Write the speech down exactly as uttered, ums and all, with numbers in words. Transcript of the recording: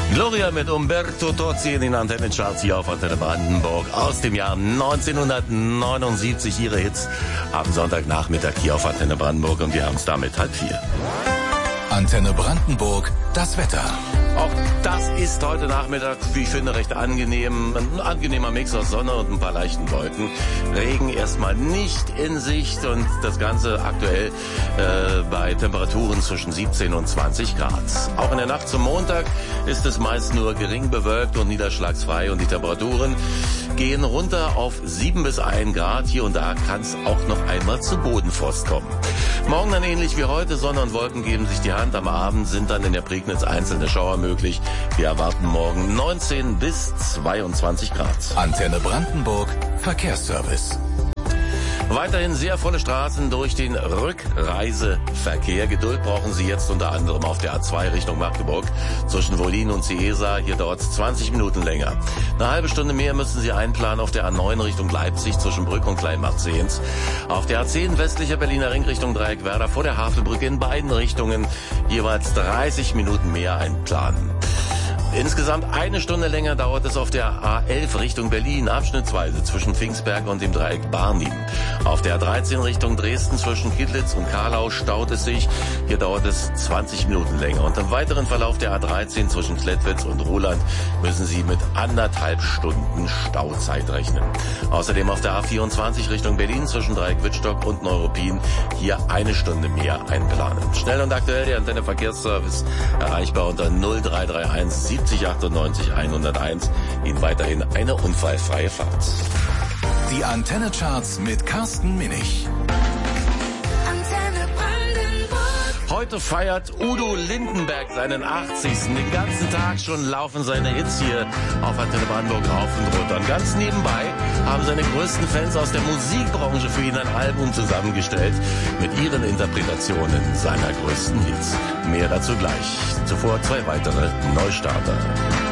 Gloria mit Umberto Tozzi in den Antennecharts hier auf Antenne Brandenburg aus dem Jahr neunzehnhundertneunundsiebzig. Ihre Hits am Sonntagnachmittag hier auf Antenne Brandenburg und wir haben es damit halb vier. Antenne Brandenburg, das Wetter. Auch das ist heute Nachmittag, wie ich finde, recht angenehm. Ein angenehmer Mix aus Sonne und ein paar leichten Wolken. Regen erstmal nicht in Sicht und das Ganze aktuell äh, bei Temperaturen zwischen siebzehn und zwanzig Grad. Auch in der Nacht zum Montag ist es meist nur gering bewölkt und niederschlagsfrei und die Temperaturen gehen runter auf sieben bis ein Grad. Hier und da kann es auch noch einmal zu Bodenfrost kommen. Morgen dann ähnlich wie heute, Sonne und Wolken geben sich die Hand. Am Abend sind dann in der Prignitz einzelne Schauer möglich. Wir erwarten morgen neunzehn bis zweiundzwanzig Grad. Antenne Brandenburg, Verkehrsservice. Weiterhin sehr volle Straßen durch den Rückreiseverkehr. Geduld brauchen Sie jetzt unter anderem auf der A zwei Richtung Magdeburg zwischen Wollin und Ciesa. Hier dauert es zwanzig Minuten länger. Eine halbe Stunde mehr müssen Sie einplanen auf der A neun Richtung Leipzig zwischen Brück und Kleinmarkt-Sehens. Auf der A zehn westlicher Berliner Ring Richtung Dreieckwerder vor der Havelbrücke in beiden Richtungen jeweils dreißig Minuten mehr einplanen. Insgesamt eine Stunde länger dauert es auf der A elf Richtung Berlin, abschnittsweise zwischen Pfingstberg und dem Dreieck Barnim. Auf der A dreizehn Richtung Dresden zwischen Kittlitz und Karlau staut es sich. Hier dauert es zwanzig Minuten länger. Und im weiteren Verlauf der A dreizehn zwischen Klettwitz und Ruhland müssen Sie mit anderthalb Stunden Stauzeit rechnen. Außerdem auf der A vierundzwanzig Richtung Berlin zwischen Dreieck Wittstock und Neuruppin hier eine Stunde mehr einplanen. Schnell und aktuell der Antenne Verkehrsservice erreichbar unter null drei drei eins siebzig achtundneunzig hunderteins. Ihnen weiterhin eine unfallfreie Fahrt. Die Antenne-Charts mit Carsten Minich. Heute feiert Udo Lindenberg seinen achtzigsten Den ganzen Tag schon laufen seine Hits hier auf Antenne Brandenburg rauf und runter. Und ganz nebenbei haben seine größten Fans aus der Musikbranche für ihn ein Album zusammengestellt mit ihren Interpretationen seiner größten Hits. Mehr dazu gleich. Zuvor zwei weitere Neustarter.